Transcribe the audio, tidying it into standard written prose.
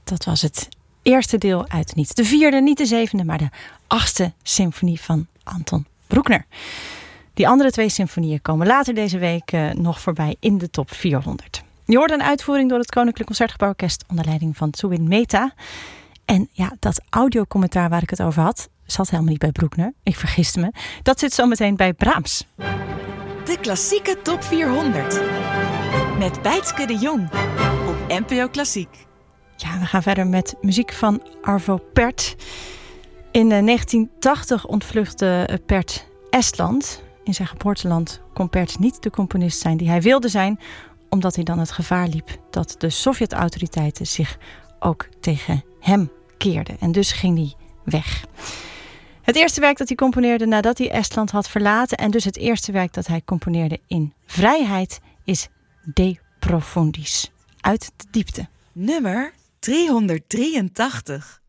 dat was het eerste deel uit niet de 4e, niet de 7e, maar de 8e symfonie van Anton Bruckner. Die andere 2 symfonieën komen later deze week nog voorbij in de top 400. Je hoort een uitvoering door het Koninklijk Concertgebouworkest onder leiding van Zubin Mehta. En ja, dat audiocommentaar waar ik het over had, zat helemaal niet bij Bruckner. Ik vergiste me. Dat zit zometeen bij Brahms. De klassieke top 400. Met Bijtske de Jong op NPO Klassiek. Ja, we gaan verder met muziek van Arvo Pärt. In 1980 ontvluchtte Pärt Estland. In zijn geboorteland kon Pärt niet de componist zijn die hij wilde zijn, omdat hij dan het gevaar liep dat de Sovjet-autoriteiten zich ook tegen hem keerden. En dus ging hij weg. Het eerste werk dat hij componeerde nadat hij Estland had verlaten, en dus het eerste werk dat hij componeerde in vrijheid, is De Profundis, uit de diepte. Nummer 383.